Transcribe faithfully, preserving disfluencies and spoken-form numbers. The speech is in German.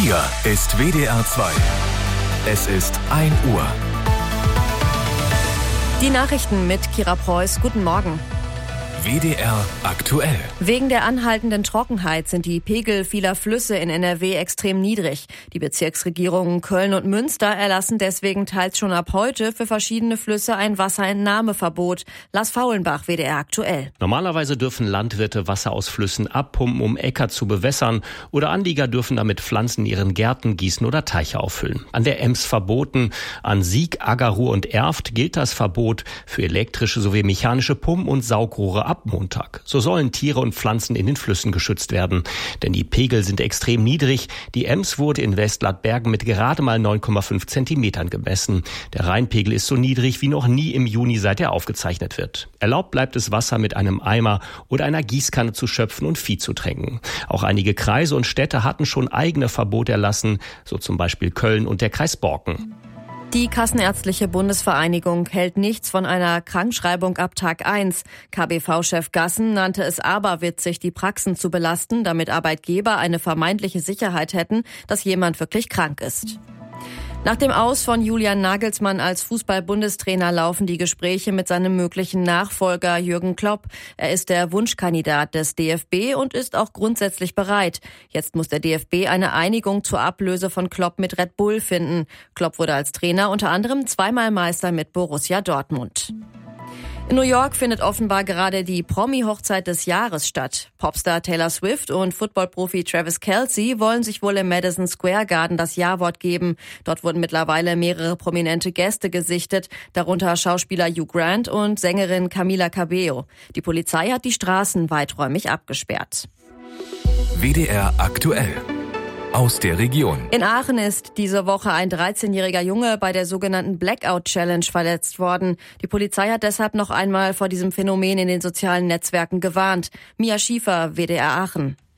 Hier ist W D R zwei. Es ist ein Uhr. Die Nachrichten mit Kira Preuß. Guten Morgen. W D R aktuell. Wegen der anhaltenden Trockenheit sind die Pegel vieler Flüsse in N R W extrem niedrig. Die Bezirksregierungen Köln und Münster erlassen deswegen teils schon ab heute für verschiedene Flüsse ein Wasserentnahmeverbot. Lars Faulenbach, W D R aktuell. Normalerweise dürfen Landwirte Wasser aus Flüssen abpumpen, um Äcker zu bewässern, oder Anlieger dürfen damit Pflanzen in ihren Gärten gießen oder Teiche auffüllen. An der Ems verboten. An Sieg, Aggerruhr und Erft gilt das Verbot für elektrische sowie mechanische Pumpen und Saugrohre ab Montag. So sollen Tiere und Pflanzen in den Flüssen geschützt werden. Denn die Pegel sind extrem niedrig. Die Ems wurde in Westlattbergen mit gerade mal neun Komma fünf Zentimetern gemessen. Der Rheinpegel ist so niedrig wie noch nie im Juni, seit er aufgezeichnet wird. Erlaubt bleibt es, Wasser mit einem Eimer oder einer Gießkanne zu schöpfen und Vieh zu tränken. Auch einige Kreise und Städte hatten schon eigene Verbote erlassen, so zum Beispiel Köln und der Kreis Borken. Die Kassenärztliche Bundesvereinigung hält nichts von einer Krankschreibung ab Tag eins. K B V-Chef Gassen nannte es aberwitzig, die Praxen zu belasten, damit Arbeitgeber eine vermeintliche Sicherheit hätten, dass jemand wirklich krank ist. Nach dem Aus von Julian Nagelsmann als Fußball-Bundestrainer laufen die Gespräche mit seinem möglichen Nachfolger Jürgen Klopp. Er ist der Wunschkandidat des D F B und ist auch grundsätzlich bereit. Jetzt muss der D F B eine Einigung zur Ablöse von Klopp mit Red Bull finden. Klopp wurde als Trainer unter anderem zweimal Meister mit Borussia Dortmund. In New York findet offenbar gerade die Promi-Hochzeit des Jahres statt. Popstar Taylor Swift und Footballprofi Travis Kelce wollen sich wohl im Madison Square Garden das Ja-Wort geben. Dort wurden mittlerweile mehrere prominente Gäste gesichtet, darunter Schauspieler Hugh Grant und Sängerin Camila Cabello. Die Polizei hat die Straßen weiträumig abgesperrt. W D R aktuell. Aus der Region. In Aachen ist diese Woche ein dreizehnjähriger Junge bei der sogenannten Blackout Challenge verletzt worden. Die Polizei hat deshalb noch einmal vor diesem Phänomen in den sozialen Netzwerken gewarnt. Mia Schiefer, W D R Aachen.